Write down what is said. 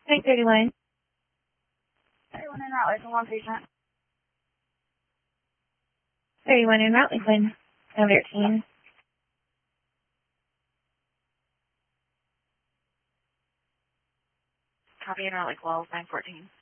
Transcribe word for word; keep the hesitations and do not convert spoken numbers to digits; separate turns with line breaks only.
nine thirty-one.
thirty-one in route, Lakeland, one patient.
thirty-one in route, Lakeland, nine thirteen.
Copy in route, Lakeland, nine fourteen.